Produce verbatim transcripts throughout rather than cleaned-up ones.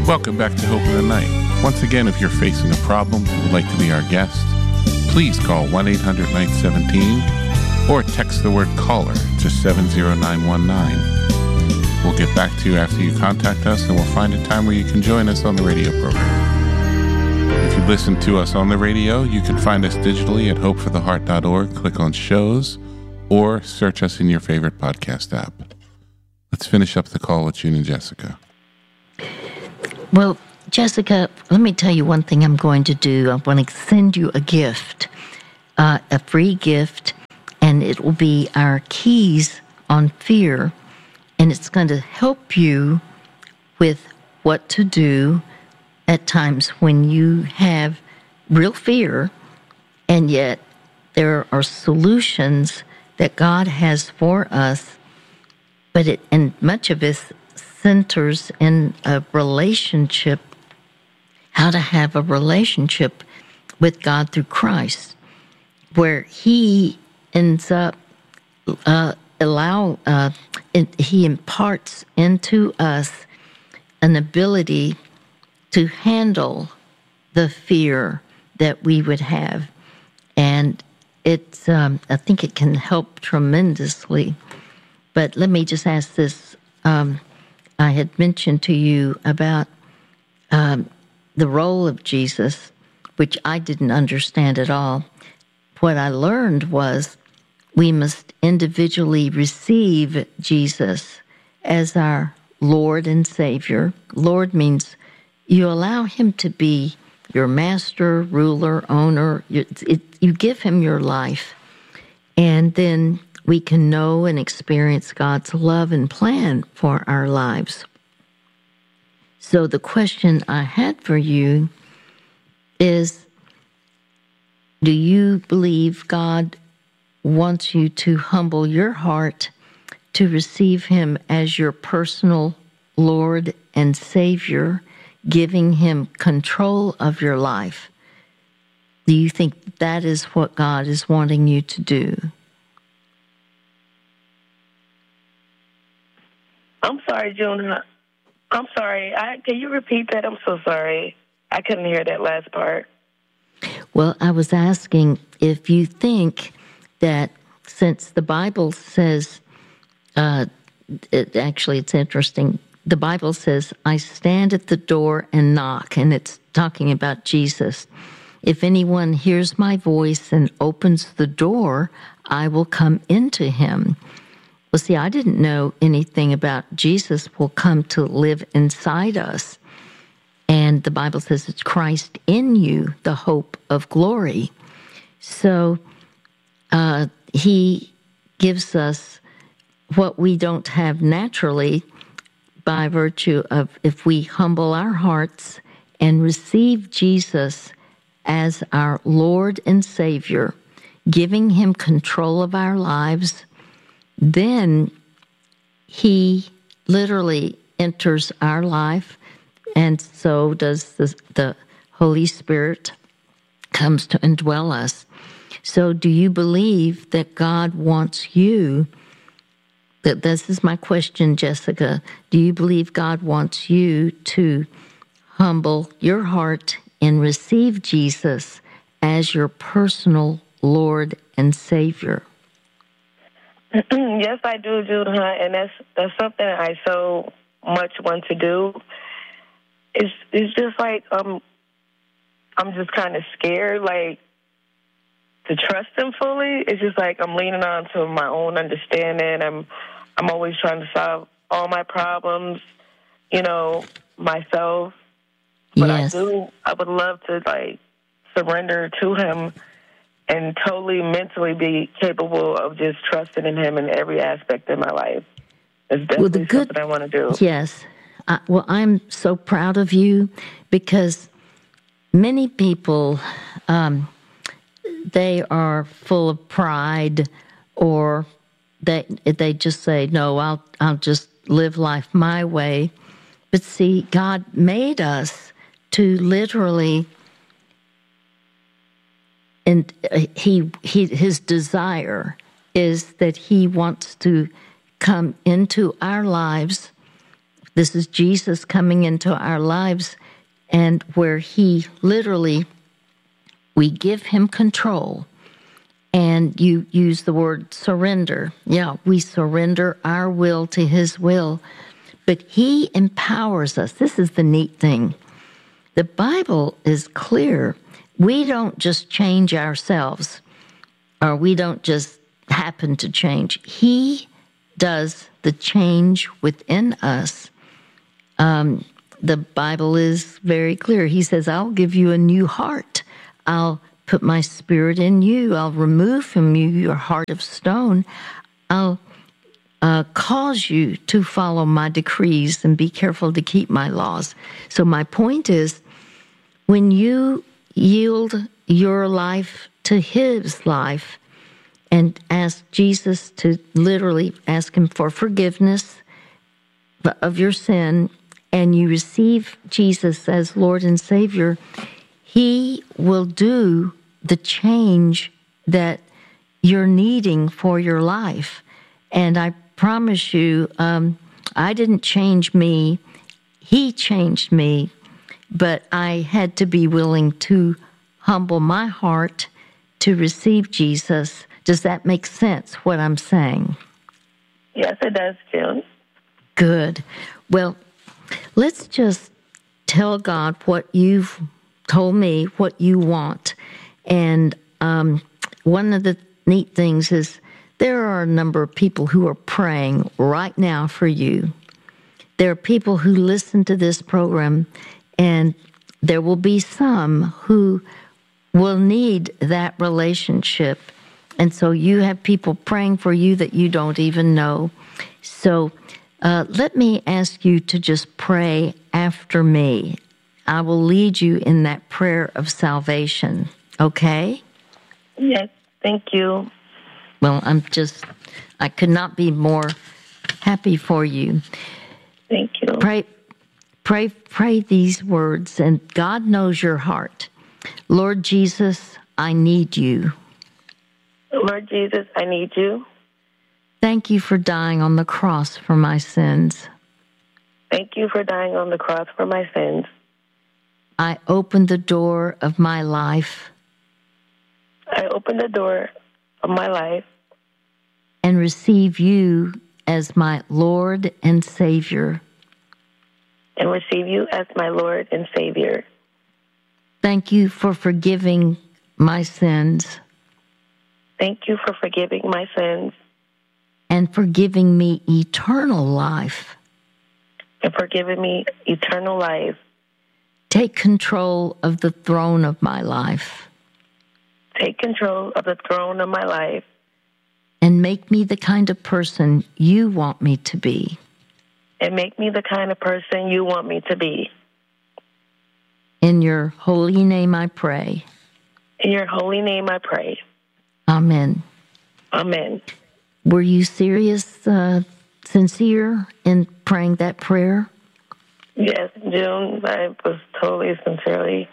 Welcome back to Hope in the Night. Once again, if you're facing a problem and would like to be our guest, please call one eight hundred nine one seven or text the word caller to seven zero nine one nine. We'll get back to you after you contact us, and we'll find a time where you can join us on the radio program. If you listen to us on the radio, you can find us digitally at hope for the heart dot org, click on shows, or search us in your favorite podcast app. Let's finish up the call with June and Jessica. Well, Jessica, let me tell you one thing I'm going to do. I want to send you a gift, uh, a free gift, and it will be our keys on fear, and it's going to help you with what to do at times when you have real fear, and yet there are solutions that God has for us, but it, and much of it centers in a relationship, how to have a relationship with God through Christ, where He ends up uh, allow uh, it, He imparts into us an ability to handle the fear that we would have, and it's um, I think it can help tremendously. But let me just ask this. Um, I had mentioned to you about um, the role of Jesus, which I didn't understand at all. What I learned was we must individually receive Jesus as our Lord and Savior. Lord means you allow Him to be your master, ruler, owner. You, it, you give Him your life. And then we can know and experience God's love and plan for our lives. So the question I had for you is, do you believe God wants you to humble your heart to receive Him as your personal Lord and Savior, giving Him control of your life? Do you think that is what God is wanting you to do? I'm sorry, June. I'm sorry. I, can you repeat that? I'm so sorry. I couldn't hear that last part. Well, I was asking if you think that since the Bible says, uh, it, actually it's interesting, the Bible says, I stand at the door and knock, and it's talking about Jesus. If anyone hears my voice and opens the door, I will come into him. Well, see, I didn't know anything about Jesus will come to live inside us. And the Bible says it's Christ in you, the hope of glory. So uh, He gives us what we don't have naturally by virtue of if we humble our hearts and receive Jesus as our Lord and Savior, giving Him control of our lives, then He literally enters our life, and so does the, the Holy Spirit comes to indwell us. So do you believe that God wants you, that this is my question, Jessica, do you believe God wants you to humble your heart and receive Jesus as your personal Lord and Savior? Yes, I do, Jude, and that's that's something I so much want to do. It's it's just like um, I'm just kind of scared, like to trust Him fully. It's just like I'm leaning on to my own understanding. I'm I'm always trying to solve all my problems, you know, myself. But yes. I do. I would love to like surrender to Him and totally mentally be capable of just trusting in Him in every aspect of my life. It's definitely well, the good, something I want to do. Yes. I, well, I'm so proud of you because many people, um, they are full of pride, or they they just say, no, I'll I'll just live life my way. But see, God made us to literally, and he he his desire is that He wants to come into our lives This is Jesus coming into our lives, and where he literally, we give him control. And you use the word surrender. Yeah, we surrender our will to his will. But he empowers us. This is the neat thing. The Bible is clear. We don't just change ourselves, or we don't just happen to change. He does the change within us. Um, the Bible is very clear. He says, I'll give you a new heart. I'll put my spirit in you. I'll remove from you your heart of stone. I'll uh, cause you to follow my decrees and be careful to keep my laws. So my point is, when you yield your life to his life and ask Jesus to literally ask him for forgiveness of your sin, and you receive Jesus as Lord and Savior, he will do the change that you're needing for your life. And I promise you, um, I didn't change me. He changed me. But I had to be willing to humble my heart to receive Jesus. Does that make sense, what I'm saying? Yes, it does, June. Good. Well, let's just tell God what you've told me, what you want. And um, one of the neat things is there are a number of people who are praying right now for you. There are people who listen to this program, and there will be some who will need that relationship. And so you have people praying for you that you don't even know. So uh, let me ask you to just pray after me. I will lead you in that prayer of salvation. Okay? Yes, thank you. Well, I'm just, I could not be more happy for you. Thank you. Pray, pray, pray these words, and God knows your heart. Lord Jesus, I need you. Lord Jesus, I need you. Thank you for dying on the cross for my sins. Thank you for dying on the cross for my sins. I open the door of my life. I open the door of my life and receive you as my Lord and Savior. And receive you as my Lord and Savior. Thank you for forgiving my sins. Thank you for forgiving my sins. And for giving me eternal life. And for giving me eternal life. Take control of the throne of my life. Take control of the throne of my life. And make me the kind of person you want me to be. And make me the kind of person you want me to be. In your holy name I pray. In your holy name I pray. Amen. Amen. Were you serious, uh, sincere in praying that prayer? Yes, June, I was totally sincerely.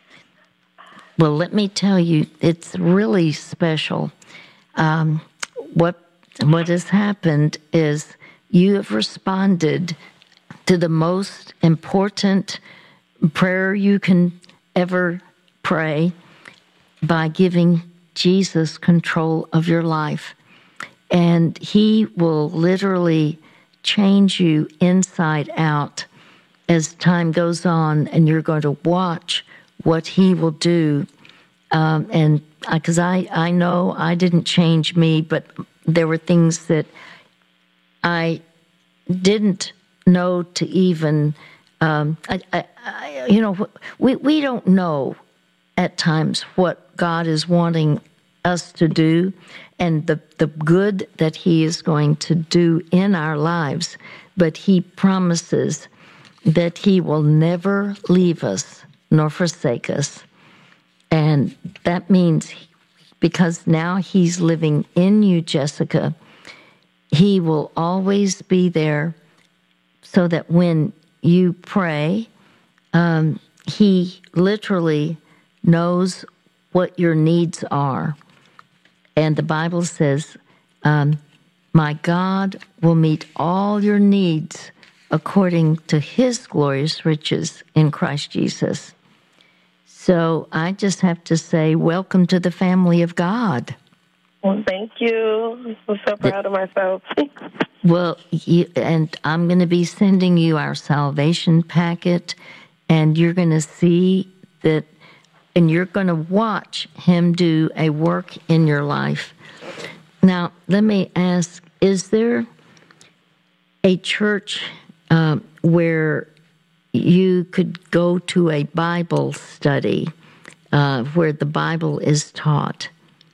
Well, let me tell you, it's really special. Um, what what has happened is you have responded to the most important prayer you can ever pray by giving Jesus control of your life. And he will literally change you inside out as time goes on, and you're going to watch what he will do. Um, and because I, I know I didn't change me, but there were things that I didn't know to even, um, I, I, I, you know, we, we don't know at times what God is wanting us to do and the, the good that he is going to do in our lives. But he promises that he will never leave us nor forsake us. And that means, because now he's living in you, Jessica, he will always be there so that when you pray, um, he literally knows what your needs are. And the Bible says, um, my God will meet all your needs according to his glorious riches in Christ Jesus. So I just have to say, welcome to the family of God. Well, thank you. I'm so proud of myself. Well, you, and I'm going to be sending you our salvation packet, and you're going to see that, and you're going to watch him do a work in your life. Now, let me ask, is there a church um, where you could go to a Bible study uh, where the Bible is taught?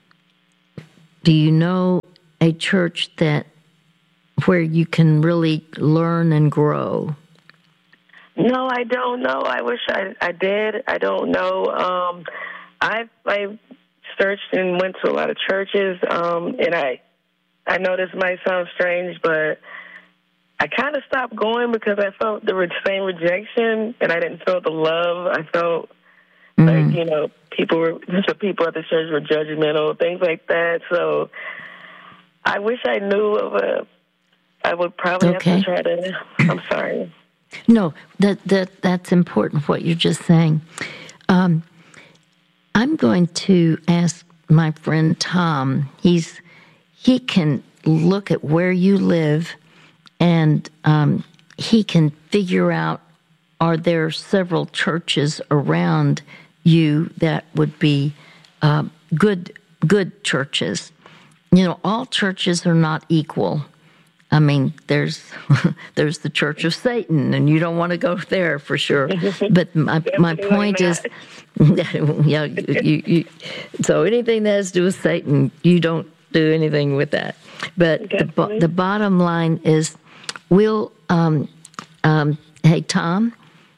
Do you know a church that where you can really learn and grow? No, I don't know. I wish I, I did. I don't know. Um, I've, I've searched and went to a lot of churches, um, and I I know this might sound strange, but I kind of stopped going because I felt the same rejection, and I didn't feel the love. I felt mm. like, you know, people were the people at the church were judgmental, things like that. So I wish I knew of a. I would probably okay. have to try to. I'm sorry. No, that that that's important. What you're just saying. Um, I'm going to ask my friend Tom. He's he can look at where you live, and um, he can figure out, are there several churches around you that would be uh, good good churches? You know, all churches are not equal. I mean, there's there's the Church of Satan, and you don't want to go there for sure. But my my point is, yeah, you, you, so anything that has to do with Satan, you don't do anything with that. But the, the bottom line is, we'll, um, um, hey, Tom?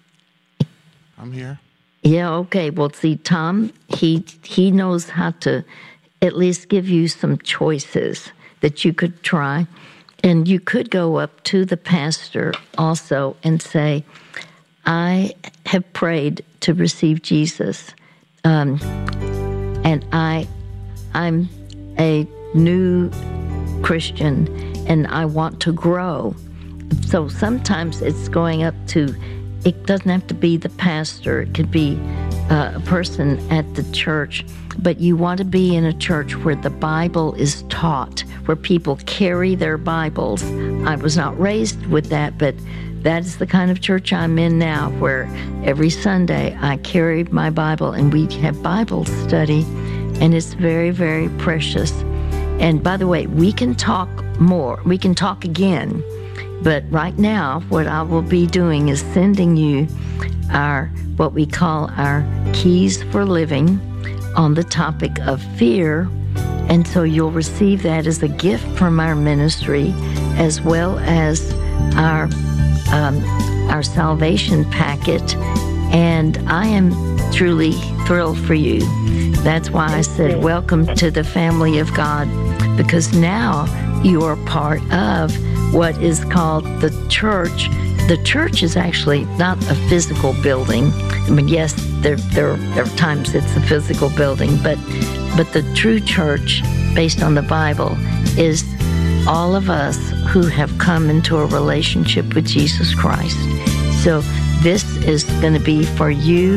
I'm here. Yeah, okay. Well, see, Tom, he he knows how to at least give you some choices that you could try. And you could go up to the pastor also and say, I have prayed to receive Jesus, um, and I, I'm a new Christian, and I want to grow. So sometimes it's going up to, it doesn't have to be the pastor. It could be uh, a person at the church. But you want to be in a church where the Bible is taught, where people carry their Bibles. I was not raised with that, but that is the kind of church I'm in now, where every Sunday I carry my Bible and we have Bible study, and it's very, very precious. And by the way, we can talk more. We can talk again. But right now, what I will be doing is sending you our, what we call our Keys for Living, on the topic of fear, and so you'll receive that as a gift from our ministry, as well as our um, our salvation packet. And I am truly thrilled for you. That's why I said, welcome to the family of God, because now you are part of what is called the church. The church is actually not a physical building. I mean, yes, there, there, there are times it's a physical building, but but the true church, based on the Bible, is all of us who have come into a relationship with Jesus Christ. So this is going to be for you.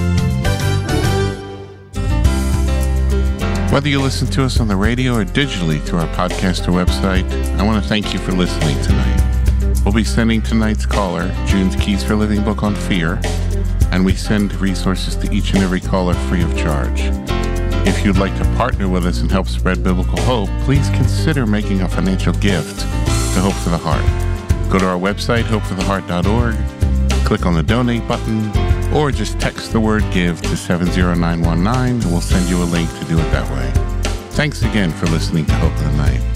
Whether you listen to us on the radio or digitally through our podcast or website, I want to thank you for listening tonight. We'll be sending tonight's caller June's Keys for Living book on fear, and we send resources to each and every caller free of charge. If you'd like to partner with us and help spread biblical hope, please consider making a financial gift to Hope for the Heart. Go to our website, hope for the heart dot org, click on the donate button, or just text the word GIVE to seven zero nine one nine, and we'll send you a link to do it that way. Thanks again for listening to Hope of the Night.